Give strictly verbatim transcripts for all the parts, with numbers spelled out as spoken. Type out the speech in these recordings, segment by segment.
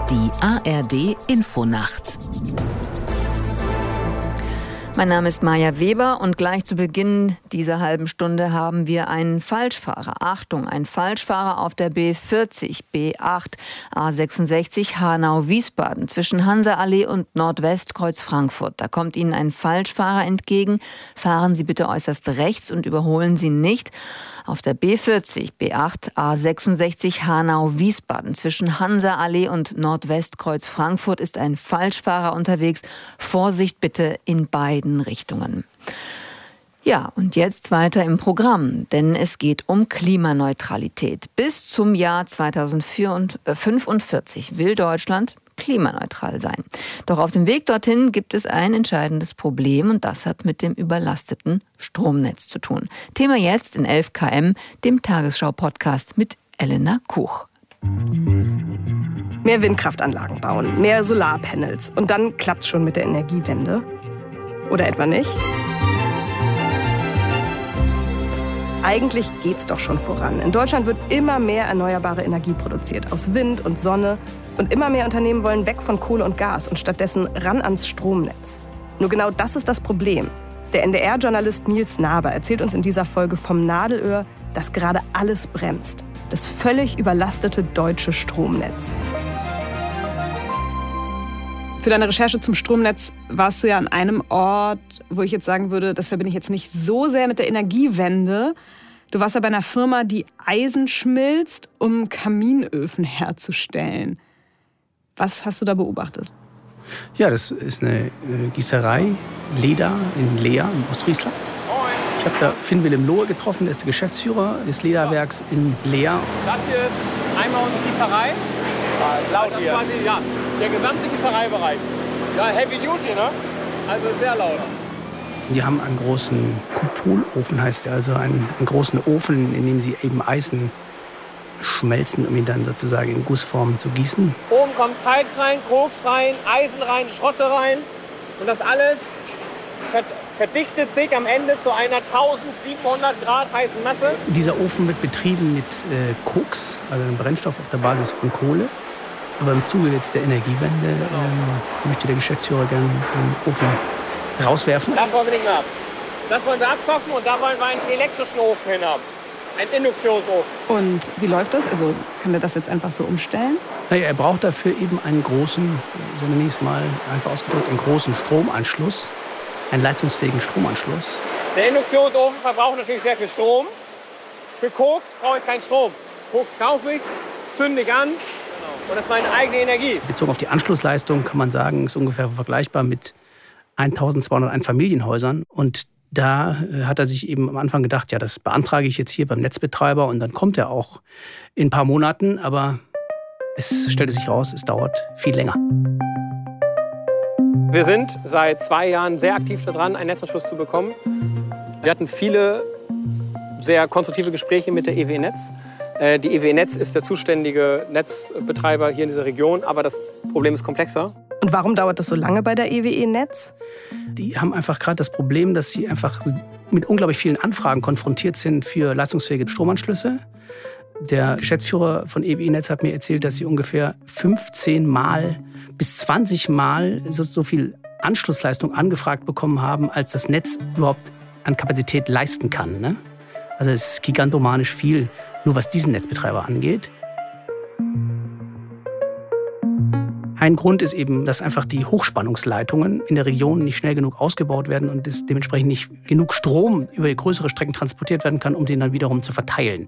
Die A R D-Infonacht. Mein Name ist Maja Weber und gleich zu Beginn dieser halben Stunde haben wir einen Falschfahrer. Achtung, ein Falschfahrer auf der B vierzig, B acht, A sechsundsechzig Hanau-Wiesbaden zwischen Hanseallee und Nordwestkreuz Frankfurt. Da kommt Ihnen ein Falschfahrer entgegen. Fahren Sie bitte äußerst rechts und überholen Sie nicht. Auf der B vierzig, B acht, A sechsundsechzig Hanau-Wiesbaden zwischen Hanseallee und Nordwestkreuz Frankfurt ist ein Falschfahrer unterwegs. Vorsicht bitte in beiden Richtungen. Ja, und jetzt weiter im Programm, denn es geht um Klimaneutralität. Bis zum Jahr zweitausendfünfundvierzig will Deutschland klimaneutral sein. Doch auf dem Weg dorthin gibt es ein entscheidendes Problem und das hat mit dem überlasteten Stromnetz zu tun. Thema jetzt in elf Kilometer pro Stunde, dem Tagesschau-Podcast mit Elena Kuch. Mehr Windkraftanlagen bauen, mehr Solarpanels und dann klappt's schon mit der Energiewende. Oder etwa nicht? Eigentlich geht's doch schon voran. In Deutschland wird immer mehr erneuerbare Energie produziert, aus Wind und Sonne. Und immer mehr Unternehmen wollen weg von Kohle und Gas und stattdessen ran ans Stromnetz. Nur genau das ist das Problem. Der N D R-Journalist Nils Naber erzählt uns in dieser Folge vom Nadelöhr, das gerade alles bremst. Das völlig überlastete deutsche Stromnetz. Für deine Recherche zum Stromnetz warst du ja an einem Ort, wo ich jetzt sagen würde, das verbinde ich jetzt nicht so sehr mit der Energiewende. Du warst ja bei einer Firma, die Eisen schmilzt, um Kaminöfen herzustellen. Was hast du da beobachtet? Ja, das ist eine Gießerei, Leda in Leer in Ostfriesland. Ich habe da Finn Willem Lohe getroffen, der ist der Geschäftsführer des Lederwerks in Leer. Das hier ist einmal unsere Gießerei. Laut das ist quasi, ja, der gesamte Gießereibereich. Ja, Heavy Duty, ne? Also sehr laut. Die haben einen großen Kupolofen, heißt der, also einen, einen großen Ofen, in dem sie eben Eisen schmelzen, um ihn dann sozusagen in Gussform zu gießen. Oben kommt Kalk rein, Koks rein, Eisen rein, Schrotte rein. Und das alles verdichtet sich am Ende zu einer eintausendsiebenhundert Grad heißen Masse. Dieser Ofen wird betrieben mit äh, Koks, also einem Brennstoff auf der Basis von Kohle. Aber im Zuge jetzt der Energiewende ähm, möchte der Geschäftsführer gerne den Ofen rauswerfen. Das wollen wir nicht mehr ab. Das wollen wir abschaffen und da wollen wir einen elektrischen Ofen hin haben. Ein Induktionsofen. Und wie läuft das? Also kann er das jetzt einfach so umstellen? Naja, er braucht dafür eben einen großen, so nenne ich es mal einfach ausgedrückt, einen großen Stromanschluss. Einen leistungsfähigen Stromanschluss. Der Induktionsofen verbraucht natürlich sehr viel Strom. Für Koks brauche ich keinen Strom. Koks kaufe ich, zünde ich an und das ist meine eigene Energie. Bezogen auf die Anschlussleistung kann man sagen, ist ungefähr vergleichbar mit eintausendzweihundertein Familienhäusern. Und da hat er sich eben am Anfang gedacht, ja, das beantrage ich jetzt hier beim Netzbetreiber und dann kommt er auch in ein paar Monaten. Aber es stellte sich raus, es dauert viel länger. Wir sind seit zwei Jahren sehr aktiv daran, einen Netzanschluss zu bekommen. Wir hatten viele sehr konstruktive Gespräche mit der E W E-Netz. Die E W E-Netz ist der zuständige Netzbetreiber hier in dieser Region, aber das Problem ist komplexer. Und warum dauert das so lange bei der E W E-Netz? Die haben einfach gerade das Problem, dass sie einfach mit unglaublich vielen Anfragen konfrontiert sind für leistungsfähige Stromanschlüsse. Der Geschäftsführer von E W E-Netz hat mir erzählt, dass sie ungefähr fünfzehn Mal bis zwanzig Mal so, so viel Anschlussleistung angefragt bekommen haben, als das Netz überhaupt an Kapazität leisten kann. Ne? Also es ist gigantomanisch viel, nur was diesen Netzbetreiber angeht. Ein Grund ist eben, dass einfach die Hochspannungsleitungen in der Region nicht schnell genug ausgebaut werden und es dementsprechend nicht genug Strom über größere Strecken transportiert werden kann, um den dann wiederum zu verteilen.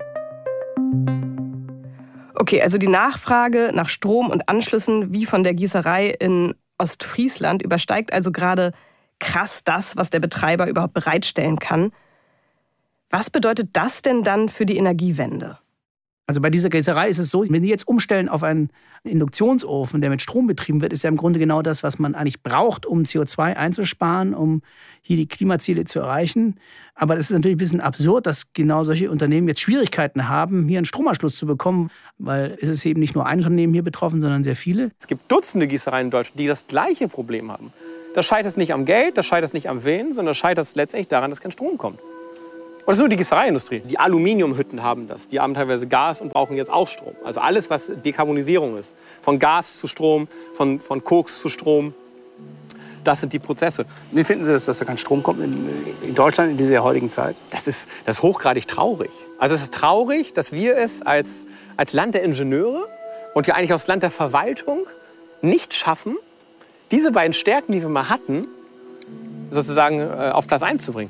Okay, also die Nachfrage nach Strom und Anschlüssen wie von der Gießerei in Ostfriesland übersteigt also gerade krass das, was der Betreiber überhaupt bereitstellen kann. Was bedeutet das denn dann für die Energiewende? Also bei dieser Gießerei ist es so, wenn die jetzt umstellen auf einen Induktionsofen, der mit Strom betrieben wird, ist ja im Grunde genau das, was man eigentlich braucht, um C O zwei einzusparen, um hier die Klimaziele zu erreichen. Aber das ist natürlich ein bisschen absurd, dass genau solche Unternehmen jetzt Schwierigkeiten haben, hier einen Stromanschluss zu bekommen, weil es ist eben nicht nur ein Unternehmen hier betroffen, sondern sehr viele. Es gibt Dutzende Gießereien in Deutschland, die das gleiche Problem haben. Das scheitert nicht am Geld, das scheitert nicht am Willen, sondern das scheitert letztendlich daran, dass kein Strom kommt. Und das ist nur die Gießereiindustrie. Die Aluminiumhütten haben das. Die haben teilweise Gas und brauchen jetzt auch Strom. Also alles, was Dekarbonisierung ist. Von Gas zu Strom, von, von Koks zu Strom. Das sind die Prozesse. Wie finden Sie das, dass da kein Strom kommt in, in Deutschland in dieser heutigen Zeit? Das ist, das ist hochgradig traurig. Also es ist traurig, dass wir es als, als Land der Ingenieure und ja eigentlich als Land der Verwaltung nicht schaffen, diese beiden Stärken, die wir mal hatten, sozusagen äh, auf Platz eins zu bringen.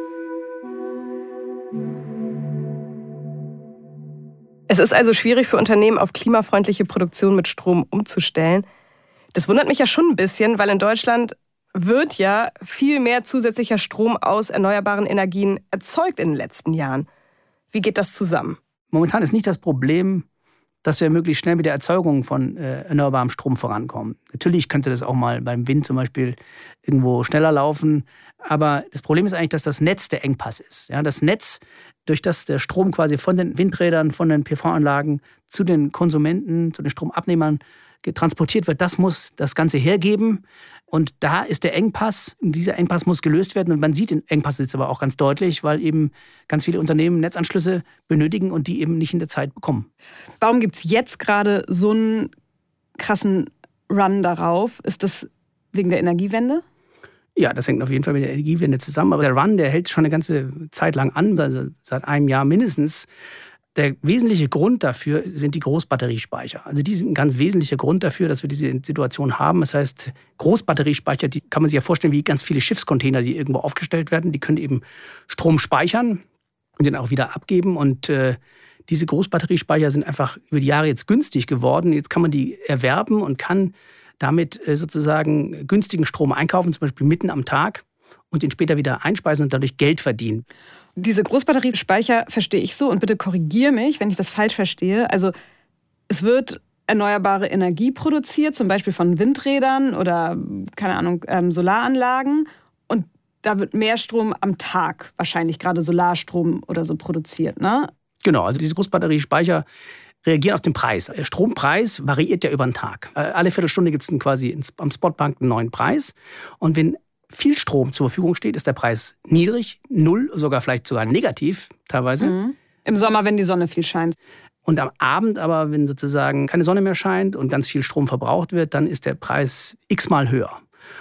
Es ist also schwierig für Unternehmen, auf klimafreundliche Produktion mit Strom umzustellen. Das wundert mich ja schon ein bisschen, weil in Deutschland wird ja viel mehr zusätzlicher Strom aus erneuerbaren Energien erzeugt in den letzten Jahren. Wie geht das zusammen? Momentan ist nicht das Problem, dass wir möglichst schnell mit der Erzeugung von äh, erneuerbarem Strom vorankommen. Natürlich könnte das auch mal beim Wind zum Beispiel irgendwo schneller laufen. Aber das Problem ist eigentlich, dass das Netz der Engpass ist. Ja, das Netz, durch das der Strom quasi von den Windrädern, von den P V-Anlagen zu den Konsumenten, zu den Stromabnehmern transportiert wird, das muss das Ganze hergeben. Und da ist der Engpass, dieser Engpass muss gelöst werden. Und man sieht den Engpass jetzt aber auch ganz deutlich, weil eben ganz viele Unternehmen Netzanschlüsse benötigen und die eben nicht in der Zeit bekommen. Warum gibt es jetzt gerade so einen krassen Run darauf? Ist das wegen der Energiewende? Ja, das hängt auf jeden Fall mit der Energiewende zusammen. Aber der Run, der hält schon eine ganze Zeit lang an, also seit einem Jahr mindestens. Der wesentliche Grund dafür sind die Großbatteriespeicher. Also die sind ein ganz wesentlicher Grund dafür, dass wir diese Situation haben. Das heißt, Großbatteriespeicher, die kann man sich ja vorstellen wie ganz viele Schiffscontainer, die irgendwo aufgestellt werden. Die können eben Strom speichern und den auch wieder abgeben. Und äh, diese Großbatteriespeicher sind einfach über die Jahre jetzt günstig geworden. Jetzt kann man die erwerben und kann damit äh, sozusagen günstigen Strom einkaufen, zum Beispiel mitten am Tag, und den später wieder einspeisen und dadurch Geld verdienen. Diese Großbatteriespeicher verstehe ich so, und bitte korrigiere mich, wenn ich das falsch verstehe. Also es wird erneuerbare Energie produziert, zum Beispiel von Windrädern oder, keine Ahnung, ähm, Solaranlagen. Und da wird mehr Strom am Tag, wahrscheinlich gerade Solarstrom oder so, produziert, ne? Genau, also diese Großbatteriespeicher reagieren auf den Preis. Der Strompreis variiert ja über den Tag. Alle Viertelstunde gibt es quasi am Spotbank einen neuen Preis. Und wenn viel Strom zur Verfügung steht, ist der Preis niedrig, null, sogar vielleicht sogar negativ teilweise. Mhm. Im Sommer, wenn die Sonne viel scheint. Und am Abend aber, wenn sozusagen keine Sonne mehr scheint und ganz viel Strom verbraucht wird, dann ist der Preis x-mal höher.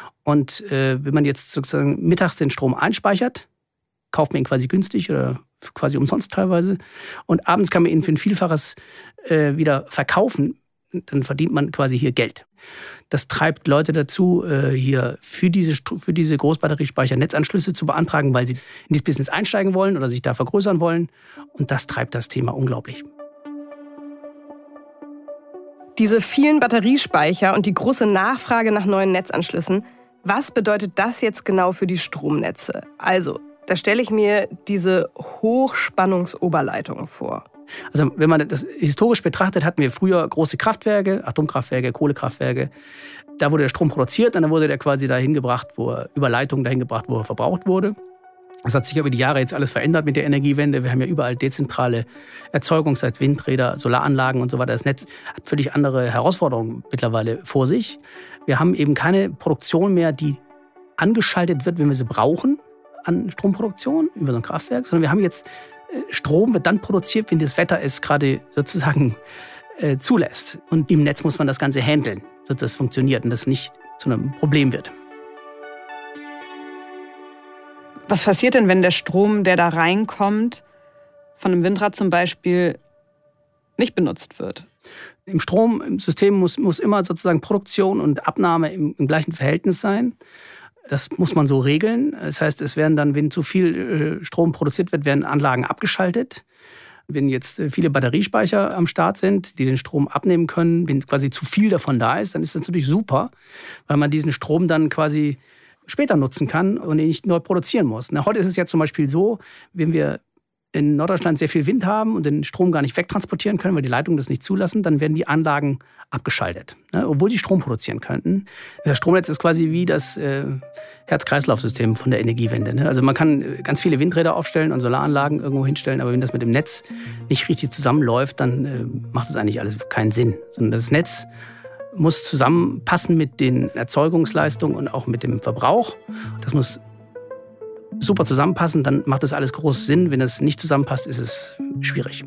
Und äh, wenn man jetzt sozusagen mittags den Strom einspeichert, kauft man ihn quasi günstig oder quasi umsonst teilweise. Und abends kann man ihn für ein Vielfaches äh, wieder verkaufen. Dann verdient man quasi hier Geld. Das treibt Leute dazu, äh, hier für diese, für diese Großbatteriespeicher Netzanschlüsse zu beantragen, weil sie in dieses Business einsteigen wollen oder sich da vergrößern wollen. Und das treibt das Thema unglaublich. Diese vielen Batteriespeicher und die große Nachfrage nach neuen Netzanschlüssen, was bedeutet das jetzt genau für die Stromnetze? Also, da stelle ich mir diese Hochspannungsoberleitungen vor. Also wenn man das historisch betrachtet, hatten wir früher große Kraftwerke, Atomkraftwerke, Kohlekraftwerke. Da wurde der Strom produziert und dann wurde der quasi dahin gebracht, wo er, über Leitungen dahin gebracht, wo er verbraucht wurde. Das hat sich über die Jahre jetzt alles verändert mit der Energiewende. Wir haben ja überall dezentrale Erzeugung, seit Windräder, Solaranlagen und so weiter. Das Netz hat völlig andere Herausforderungen mittlerweile vor sich. Wir haben eben keine Produktion mehr, die angeschaltet wird, wenn wir sie brauchen, an Stromproduktion über so ein Kraftwerk, sondern wir haben jetzt Strom wird dann produziert, wenn das Wetter es gerade sozusagen äh, zulässt. Und im Netz muss man das Ganze handeln, dass das funktioniert und das nicht zu einem Problem wird. Was passiert denn, wenn der Strom, der da reinkommt, von einem Windrad zum Beispiel, nicht benutzt wird? Im Strom, im System muss, muss immer sozusagen Produktion und Abnahme im, im gleichen Verhältnis sein. Das muss man so regeln. Das heißt, es werden dann, wenn zu viel Strom produziert wird, werden Anlagen abgeschaltet. Wenn jetzt viele Batteriespeicher am Start sind, die den Strom abnehmen können, wenn quasi zu viel davon da ist, dann ist das natürlich super, weil man diesen Strom dann quasi später nutzen kann und ihn nicht neu produzieren muss. Na, heute ist es ja zum Beispiel so, wenn wir in Norddeutschland sehr viel Wind haben und den Strom gar nicht wegtransportieren können, weil die Leitungen das nicht zulassen, dann werden die Anlagen abgeschaltet, ne, obwohl sie Strom produzieren könnten. Das Stromnetz ist quasi wie das äh, Herz-Kreislauf-System von der Energiewende. Ne? Also man kann ganz viele Windräder aufstellen und Solaranlagen irgendwo hinstellen, aber wenn das mit dem Netz nicht richtig zusammenläuft, dann äh, macht das eigentlich alles keinen Sinn. Sondern das Netz muss zusammenpassen mit den Erzeugungsleistungen und auch mit dem Verbrauch. Das muss super zusammenpassen, dann macht das alles großen Sinn. Wenn es nicht zusammenpasst, ist es schwierig.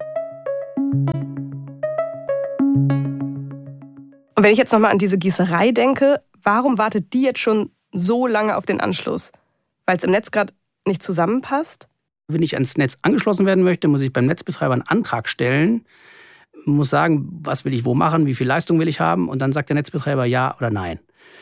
Und wenn ich jetzt nochmal an diese Gießerei denke, warum wartet die jetzt schon so lange auf den Anschluss? Weil es im Netz gerade nicht zusammenpasst? Wenn ich ans Netz angeschlossen werden möchte, muss ich beim Netzbetreiber einen Antrag stellen, muss sagen, was will ich wo machen, wie viel Leistung will ich haben, und dann sagt der Netzbetreiber ja oder nein.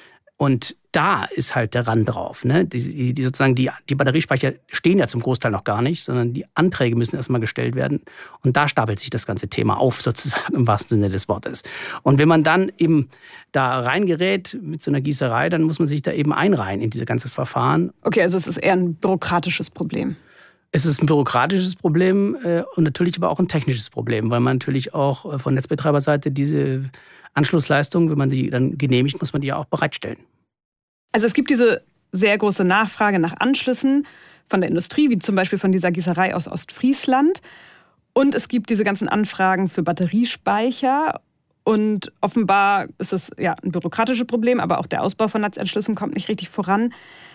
Und da ist halt der Rand drauf. Ne? Die, die, sozusagen die, die Batteriespeicher stehen ja zum Großteil noch gar nicht, sondern die Anträge müssen erstmal gestellt werden. Und da stapelt sich das ganze Thema auf, sozusagen im wahrsten Sinne des Wortes. Und wenn man dann eben da reingerät mit so einer Gießerei, dann muss man sich da eben einreihen in dieses ganze Verfahren. Okay, also es ist eher ein bürokratisches Problem. Es ist ein bürokratisches Problem äh, und natürlich aber auch ein technisches Problem, weil man natürlich auch von Netzbetreiberseite diese Anschlussleistung, wenn man die dann genehmigt, muss man die ja auch bereitstellen. Also es gibt diese sehr große Nachfrage nach Anschlüssen von der Industrie, wie zum Beispiel von dieser Gießerei aus Ostfriesland. Und es gibt diese ganzen Anfragen für Batteriespeicher. Und offenbar ist es ja ein bürokratisches Problem, aber auch der Ausbau von Netzanschlüssen kommt nicht richtig voran.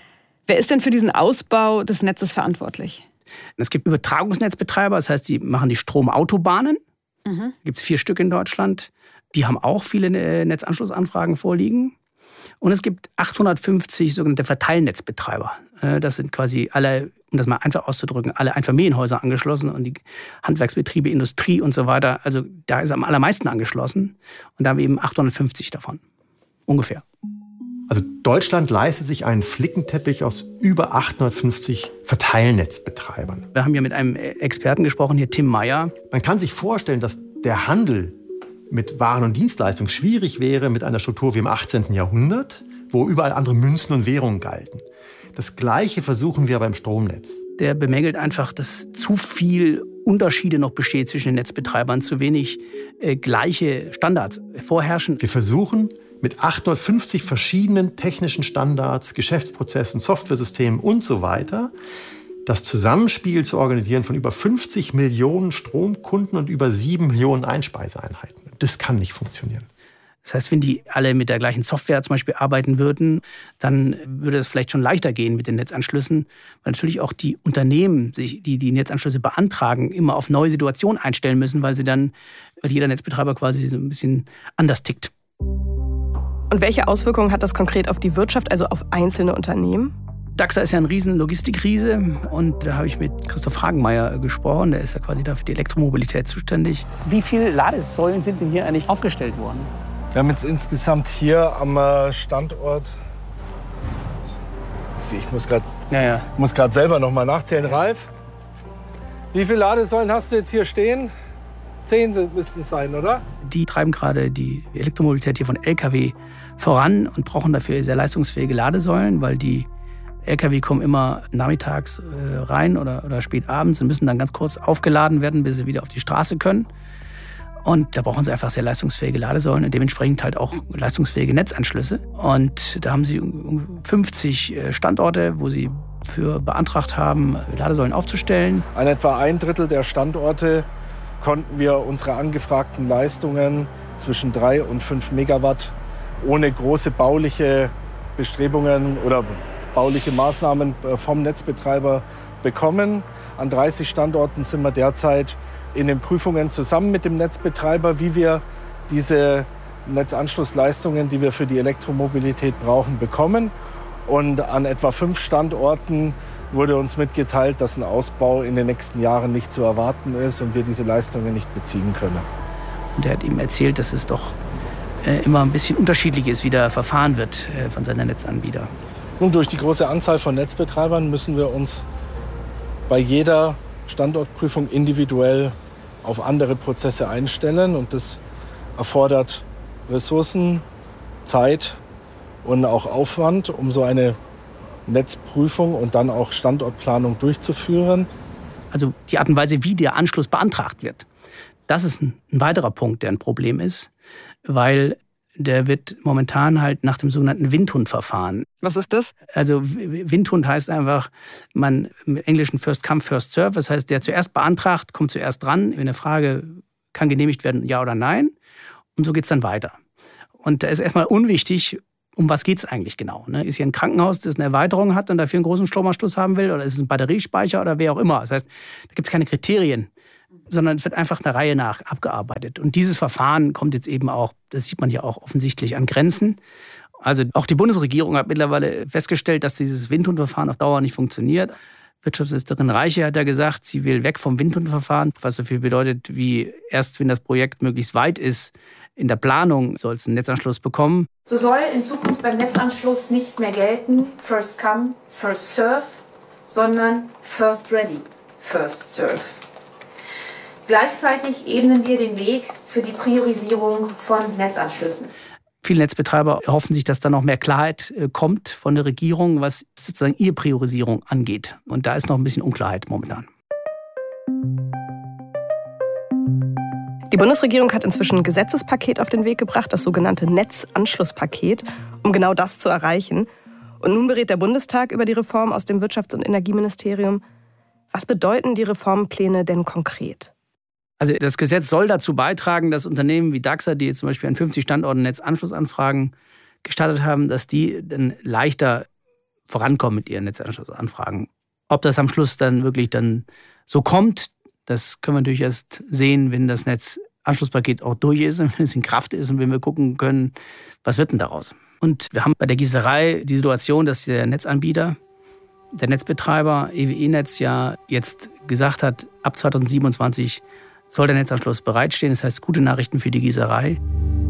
Wer ist denn für diesen Ausbau des Netzes verantwortlich? Es gibt Übertragungsnetzbetreiber, das heißt, die machen die Stromautobahnen. Mhm. Da gibt es vier Stück in Deutschland. Die haben auch viele Netzanschlussanfragen vorliegen. Und es gibt achthundertfünfzig sogenannte Verteilnetzbetreiber. Das sind quasi alle, um das mal einfach auszudrücken, alle Einfamilienhäuser angeschlossen und die Handwerksbetriebe, Industrie und so weiter. Also da ist am allermeisten angeschlossen. Und da haben wir eben achthundertfünfzig davon. Ungefähr. Also Deutschland leistet sich einen Flickenteppich aus über achthundertfünfzig Verteilnetzbetreibern. Wir haben ja mit einem Experten gesprochen, hier Tim Meyer. Man kann sich vorstellen, dass der Handel mit Waren und Dienstleistungen schwierig wäre mit einer Struktur wie im achtzehnten Jahrhundert, wo überall andere Münzen und Währungen galten. Das Gleiche versuchen wir beim Stromnetz. Der bemängelt einfach, dass zu viel Unterschiede noch besteht zwischen den Netzbetreibern, zu wenig äh, gleiche Standards vorherrschen. Wir versuchen mit achthundertfünfzig verschiedenen technischen Standards, Geschäftsprozessen, Softwaresystemen und so weiter das Zusammenspiel zu organisieren von über fünfzig Millionen Stromkunden und über sieben Millionen Einspeiseeinheiten. Das kann nicht funktionieren. Das heißt, wenn die alle mit der gleichen Software zum Beispiel arbeiten würden, dann würde es vielleicht schon leichter gehen mit den Netzanschlüssen, weil natürlich auch die Unternehmen, die die Netzanschlüsse beantragen, immer auf neue Situationen einstellen müssen, weil sie dann, weil jeder Netzbetreiber quasi so ein bisschen anders tickt. Und welche Auswirkungen hat das konkret auf die Wirtschaft, also auf einzelne Unternehmen? Daxa ist ja ein riesen Logistikriese und da habe ich mit Christoph Hagenmeier gesprochen, der ist ja quasi dafür die Elektromobilität zuständig. Wie viele Ladesäulen sind denn hier eigentlich aufgestellt worden? Wir haben jetzt insgesamt hier am Standort, ich muss gerade ja, ja. muss gerade selber noch mal nachzählen, Ralf, wie viele Ladesäulen hast du jetzt hier stehen? Zehn müssten es sein, oder? Die treiben gerade die Elektromobilität hier von L K W voran und brauchen dafür sehr leistungsfähige Ladesäulen, weil die L K W kommen immer nachmittags rein oder, oder spät abends und müssen dann ganz kurz aufgeladen werden, bis sie wieder auf die Straße können. Und da brauchen sie einfach sehr leistungsfähige Ladesäulen und dementsprechend halt auch leistungsfähige Netzanschlüsse. Und da haben sie fünfzig Standorte, wo sie für beantragt haben, Ladesäulen aufzustellen. An etwa ein Drittel der Standorte konnten wir unsere angefragten Leistungen zwischen drei und fünf Megawatt ohne große bauliche Bestrebungen oder bauliche Maßnahmen vom Netzbetreiber bekommen. An dreißig Standorten sind wir derzeit in den Prüfungen zusammen mit dem Netzbetreiber, wie wir diese Netzanschlussleistungen, die wir für die Elektromobilität brauchen, bekommen. Und an etwa fünf Standorten wurde uns mitgeteilt, dass ein Ausbau in den nächsten Jahren nicht zu erwarten ist und wir diese Leistungen nicht beziehen können. Und er hat ihm erzählt, dass es doch äh, immer ein bisschen unterschiedlich ist, wie da verfahren wird äh, von seinen Netzanbietern. Nun, durch die große Anzahl von Netzbetreibern müssen wir uns bei jeder Standortprüfung individuell auf andere Prozesse einstellen. Und das erfordert Ressourcen, Zeit und auch Aufwand, um so eine Netzprüfung und dann auch Standortplanung durchzuführen. Also die Art und Weise, wie der Anschluss beantragt wird, das ist ein, ein weiterer Punkt, der ein Problem ist, weil der wird momentan halt nach dem sogenannten Windhund-Verfahren. Was ist das? Also Windhund heißt einfach, man im Englischen first come, first serve. Das heißt, der zuerst beantragt, kommt zuerst dran. Wenn eine Frage kann genehmigt werden, ja oder nein. Und so geht's dann weiter. Und da ist erstmal unwichtig, um was geht es eigentlich genau? Ne? Ist hier ein Krankenhaus, das eine Erweiterung hat und dafür einen großen Stromanschluss haben will? Oder ist es ein Batteriespeicher oder wer auch immer? Das heißt, da gibt es keine Kriterien, sondern es wird einfach der Reihe nach abgearbeitet. Und dieses Verfahren kommt jetzt eben auch, das sieht man ja auch offensichtlich, an Grenzen. Also auch die Bundesregierung hat mittlerweile festgestellt, dass dieses Windhundverfahren auf Dauer nicht funktioniert. Wirtschaftsministerin Reiche hat ja gesagt, sie will weg vom Windhundverfahren, was so viel bedeutet, wie erst, wenn das Projekt möglichst weit ist, in der Planung soll es einen Netzanschluss bekommen. So soll in Zukunft beim Netzanschluss nicht mehr gelten, first come, first serve, sondern first ready, first serve. Gleichzeitig ebnen wir den Weg für die Priorisierung von Netzanschlüssen. Viele Netzbetreiber erhoffen sich, dass da noch mehr Klarheit kommt von der Regierung, was sozusagen ihre Priorisierung angeht. Und da ist noch ein bisschen Unklarheit momentan. Die Bundesregierung hat inzwischen ein Gesetzespaket auf den Weg gebracht, das sogenannte Netzanschlusspaket, um genau das zu erreichen. Und nun berät der Bundestag über die Reform aus dem Wirtschafts- und Energieministerium. Was bedeuten die Reformpläne denn konkret? Also das Gesetz soll dazu beitragen, dass Unternehmen wie Dachser, die jetzt zum Beispiel an fünfzig Standorten Netzanschlussanfragen gestartet haben, dass die dann leichter vorankommen mit ihren Netzanschlussanfragen. Ob das am Schluss dann wirklich dann so kommt, das können wir natürlich erst sehen, wenn das Netzanschlusspaket auch durch ist und wenn es in Kraft ist und wenn wir gucken können, was wird denn daraus. Und wir haben bei der Gießerei die Situation, dass der Netzanbieter, der Netzbetreiber E W E-Netz ja jetzt gesagt hat, ab zweitausendsiebenundzwanzig soll der Netzanschluss bereitstehen. Das heißt, gute Nachrichten für die Gießerei.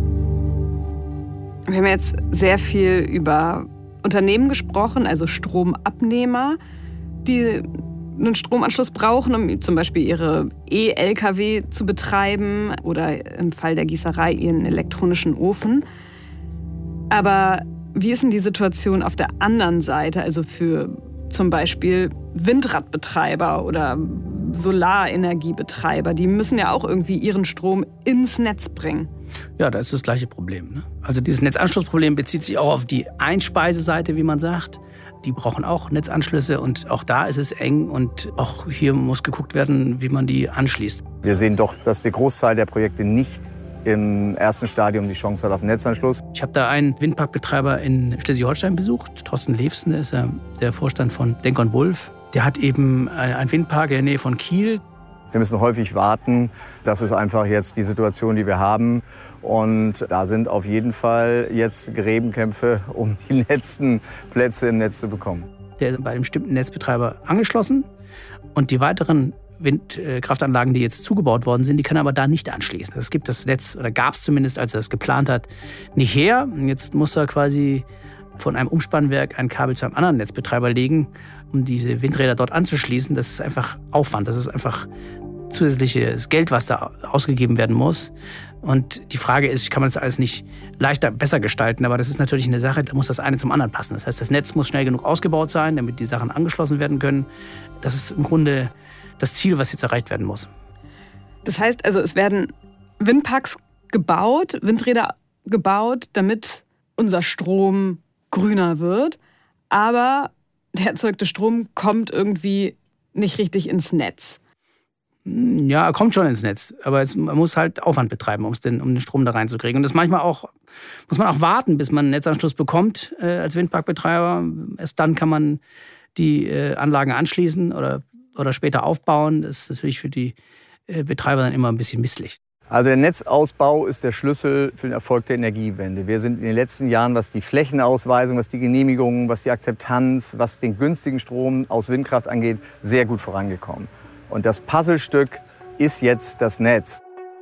Wir haben jetzt sehr viel über Unternehmen gesprochen, also Stromabnehmer, die einen Stromanschluss brauchen, um zum Beispiel ihre E-L K W zu betreiben oder im Fall der Gießerei ihren elektronischen Ofen. Aber wie ist denn die Situation auf der anderen Seite, also für zum Beispiel Windradbetreiber oder Solarenergiebetreiber? Die müssen ja auch irgendwie ihren Strom ins Netz bringen. Ja, da ist das gleiche Problem. Ne? Also dieses Netzanschlussproblem bezieht sich auch auf die Einspeiseseite, wie man sagt. Die brauchen auch Netzanschlüsse und auch da ist es eng und auch hier muss geguckt werden, wie man die anschließt. Wir sehen doch, dass der Großteil der Projekte nicht im ersten Stadium die Chance hat auf einen Netzanschluss. Ich habe da einen Windparkbetreiber in Schleswig-Holstein besucht, Thorsten Levsen, der ist ja der Vorstand von Denk und Wulf. Der hat eben einen Windpark in der Nähe von Kiel. Wir müssen häufig warten. Das ist einfach jetzt die Situation, die wir haben. Und da sind auf jeden Fall jetzt Gräbenkämpfe, um die letzten Plätze im Netz zu bekommen. Der ist bei einem bestimmten Netzbetreiber angeschlossen. Und die weiteren Windkraftanlagen, die jetzt zugebaut worden sind, die kann er aber da nicht anschließen. Das gibt das Netz, oder gab es zumindest, als er es geplant hat, nicht her. Und jetzt muss er quasi von einem Umspannwerk ein Kabel zu einem anderen Netzbetreiber legen, um diese Windräder dort anzuschließen. Das ist einfach Aufwand, das ist einfach zusätzliches Geld, was da ausgegeben werden muss. Und die Frage ist, kann man das alles nicht leichter, besser gestalten? Aber das ist natürlich eine Sache, da muss das eine zum anderen passen. Das heißt, das Netz muss schnell genug ausgebaut sein, damit die Sachen angeschlossen werden können. Das ist im Grunde das Ziel, was jetzt erreicht werden muss. Das heißt also, es werden Windparks gebaut, Windräder gebaut, damit unser Strom grüner wird. Aber der erzeugte Strom kommt irgendwie nicht richtig ins Netz. Ja, er kommt schon ins Netz, aber es, man muss halt Aufwand betreiben, um den, um den Strom da reinzukriegen. Und das manchmal auch, muss man auch warten, bis man einen Netzanschluss bekommt äh, als Windparkbetreiber. Erst dann kann man die äh, Anlagen anschließen oder, oder später aufbauen. Das ist natürlich für die äh, Betreiber dann immer ein bisschen misslich. Also der Netzausbau ist der Schlüssel für den Erfolg der Energiewende. Wir sind in den letzten Jahren, was die Flächenausweisung, was die Genehmigungen, was die Akzeptanz, was den günstigen Strom aus Windkraft angeht, sehr gut vorangekommen. Und das Puzzlestück ist jetzt das Netz.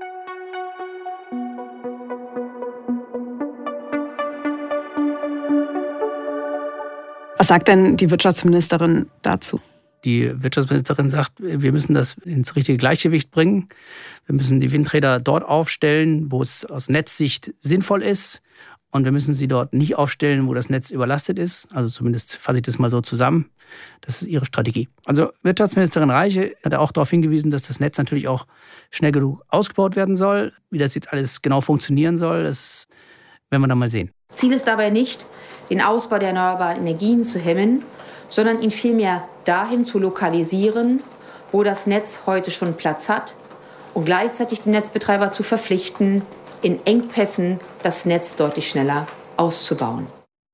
Was sagt denn die Wirtschaftsministerin dazu? Die Wirtschaftsministerin sagt, wir müssen das ins richtige Gleichgewicht bringen. Wir müssen die Windräder dort aufstellen, wo es aus Netzsicht sinnvoll ist. Und wir müssen sie dort nicht aufstellen, wo das Netz überlastet ist. Also zumindest fasse ich das mal so zusammen. Das ist ihre Strategie. Also Wirtschaftsministerin Reiche hat auch darauf hingewiesen, dass das Netz natürlich auch schnell genug ausgebaut werden soll. Wie das jetzt alles genau funktionieren soll, das werden wir dann mal sehen. Ziel ist dabei nicht, den Ausbau der erneuerbaren Energien zu hemmen, sondern ihn vielmehr dahin zu lokalisieren, wo das Netz heute schon Platz hat und gleichzeitig die Netzbetreiber zu verpflichten, in Engpässen das Netz deutlich schneller auszubauen.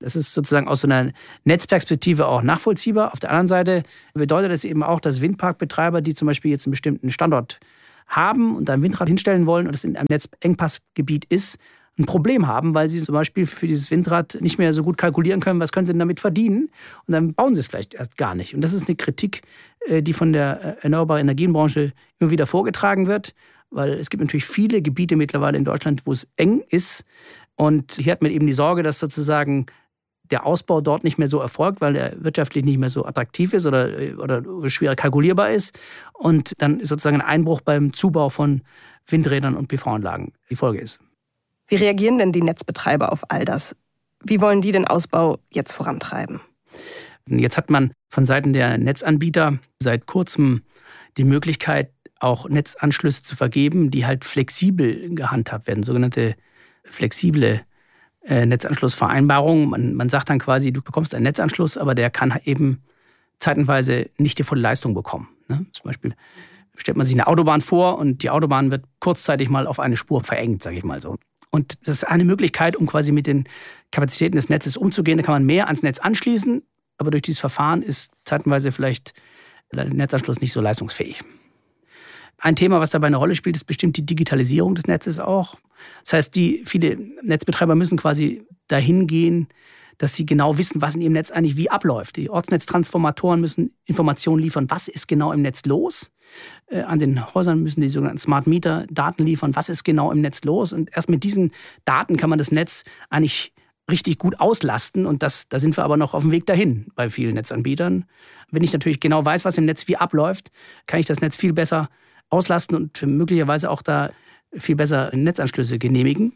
Das ist sozusagen aus so einer Netzperspektive auch nachvollziehbar. Auf der anderen Seite bedeutet das eben auch, dass Windparkbetreiber, die zum Beispiel jetzt einen bestimmten Standort haben und ein Windrad hinstellen wollen und es in einem Netzengpassgebiet ist, ein Problem haben, weil sie zum Beispiel für dieses Windrad nicht mehr so gut kalkulieren können, was können sie denn damit verdienen. Und dann bauen sie es vielleicht erst gar nicht. Und das ist eine Kritik, die von der erneuerbaren Energienbranche immer wieder vorgetragen wird, weil es gibt natürlich viele Gebiete mittlerweile in Deutschland, wo es eng ist. Und hier hat man eben die Sorge, dass sozusagen der Ausbau dort nicht mehr so erfolgt, weil er wirtschaftlich nicht mehr so attraktiv ist oder, oder schwer kalkulierbar ist. Und dann sozusagen ein Einbruch beim Zubau von Windrädern und P V-Anlagen die Folge ist. Wie reagieren denn die Netzbetreiber auf all das? Wie wollen die den Ausbau jetzt vorantreiben? Jetzt hat man von Seiten der Netzanbieter seit kurzem die Möglichkeit, auch Netzanschlüsse zu vergeben, die halt flexibel gehandhabt werden, sogenannte flexible äh, Netzanschlussvereinbarungen. Man, man sagt dann quasi, du bekommst einen Netzanschluss, aber der kann eben zeitenweise nicht die volle Leistung bekommen. Ne? Zum Beispiel stellt man sich eine Autobahn vor und die Autobahn wird kurzzeitig mal auf eine Spur verengt, sage ich mal so. Und das ist eine Möglichkeit, um quasi mit den Kapazitäten des Netzes umzugehen. Da kann man mehr ans Netz anschließen, aber durch dieses Verfahren ist zeitenweise vielleicht der Netzanschluss nicht so leistungsfähig. Ein Thema, was dabei eine Rolle spielt, ist bestimmt die Digitalisierung des Netzes auch. Das heißt, die viele Netzbetreiber müssen quasi dahin gehen, dass sie genau wissen, was in ihrem Netz eigentlich wie abläuft. Die Ortsnetztransformatoren müssen Informationen liefern, was ist genau im Netz los. An den Häusern müssen die sogenannten Smart Meter Daten liefern, was ist genau im Netz los. Und erst mit diesen Daten kann man das Netz eigentlich richtig gut auslasten. Und das, da sind wir aber noch auf dem Weg dahin bei vielen Netzanbietern. Wenn ich natürlich genau weiß, was im Netz wie abläuft, kann ich das Netz viel besser auslasten und möglicherweise auch da viel besser Netzanschlüsse genehmigen.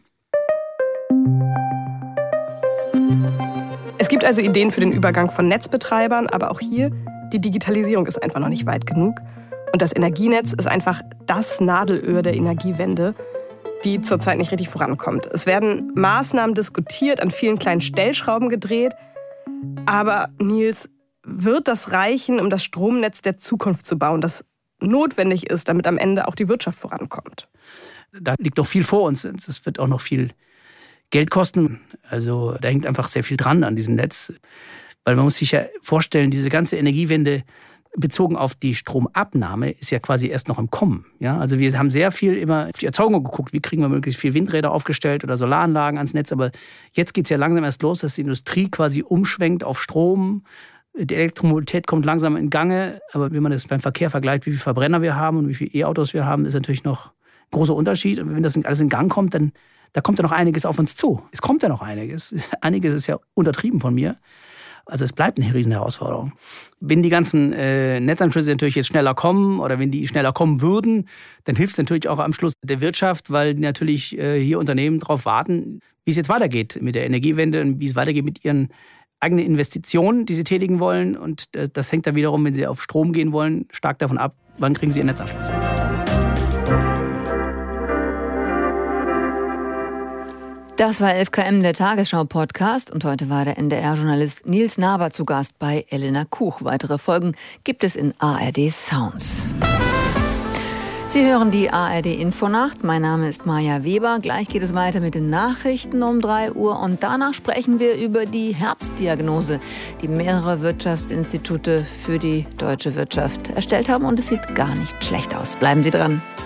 Es gibt also Ideen für den Übergang von Netzbetreibern, aber auch hier, die Digitalisierung ist einfach noch nicht weit genug. Und das Energienetz ist einfach das Nadelöhr der Energiewende, die zurzeit nicht richtig vorankommt. Es werden Maßnahmen diskutiert, an vielen kleinen Stellschrauben gedreht. Aber Nils, wird das reichen, um das Stromnetz der Zukunft zu bauen, das notwendig ist, damit am Ende auch die Wirtschaft vorankommt? Da liegt noch viel vor uns. Es wird auch noch viel Geld kosten. Also da hängt einfach sehr viel dran an diesem Netz. Weil man muss sich ja vorstellen, diese ganze Energiewende bezogen auf die Stromabnahme ist ja quasi erst noch im Kommen. Ja, also wir haben sehr viel immer auf die Erzeugung geguckt, wie kriegen wir möglichst viel Windräder aufgestellt oder Solaranlagen ans Netz. Aber jetzt geht es ja langsam erst los, dass die Industrie quasi umschwenkt auf Strom. Die Elektromobilität kommt langsam in Gange. Aber wenn man das beim Verkehr vergleicht, wie viele Verbrenner wir haben und wie viele E-Autos wir haben, ist natürlich noch ein großer Unterschied. Und wenn das alles in Gang kommt, dann da kommt ja noch einiges auf uns zu. Es kommt ja noch einiges. Einiges ist ja untertrieben von mir. Also es bleibt eine riesen Herausforderung. Wenn die ganzen äh, Netzanschlüsse natürlich jetzt schneller kommen oder wenn die schneller kommen würden, dann hilft es natürlich auch am Schluss der Wirtschaft, weil natürlich äh, hier Unternehmen darauf warten, wie es jetzt weitergeht mit der Energiewende und wie es weitergeht mit ihren eigenen Investitionen, die sie tätigen wollen. Und äh, das hängt dann wiederum, wenn sie auf Strom gehen wollen, stark davon ab, wann kriegen sie ihren Netzanschluss. Das war elf Kilometer, der Tagesschau-Podcast. Und heute war der N D R-Journalist Nils Naber zu Gast bei Elena Kuch. Weitere Folgen gibt es in A R D Sounds. Sie hören die A R D-Infonacht. Mein Name ist Maja Weber. Gleich geht es weiter mit den Nachrichten um drei Uhr. Und danach sprechen wir über die Herbstdiagnose, die mehrere Wirtschaftsinstitute für die deutsche Wirtschaft erstellt haben. Und es sieht gar nicht schlecht aus. Bleiben Sie dran.